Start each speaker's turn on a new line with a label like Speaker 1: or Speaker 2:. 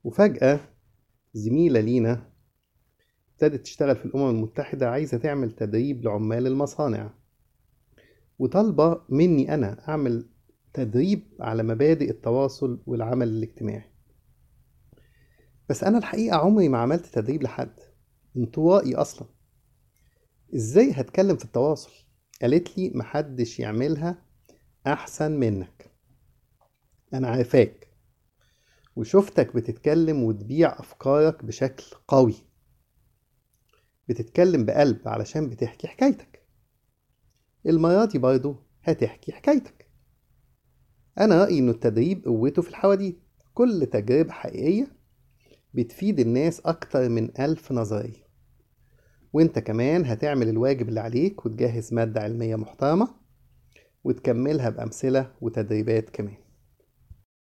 Speaker 1: وفجأة زميلة لينا ابتدت تشتغل في الأمم المتحدة، عايزة تعمل تدريب لعمال المصانع، وطالبة مني أنا أعمل تدريب على مبادئ التواصل والعمل الاجتماعي. بس أنا الحقيقة عمري ما عملت تدريب لحد، انطوائي أصلا. إزاي هتكلم في التواصل؟ قالت لي محدش يعملها أحسن منك. أنا عارفاك وشفتك بتتكلم وتبيع أفكارك بشكل قوي، بتتكلم بقلب علشان بتحكي حكايتك. المرة دي برضه هتحكي حكايتك. أنا رأيي إنه التدريب قوته في الحواديت. كل تجربة حقيقية بتفيد الناس أكتر من 1000 نظرية. وإنت كمان هتعمل الواجب اللي عليك وتجهز مادة علمية محترمة وتكملها بأمثلة وتدريبات كمان.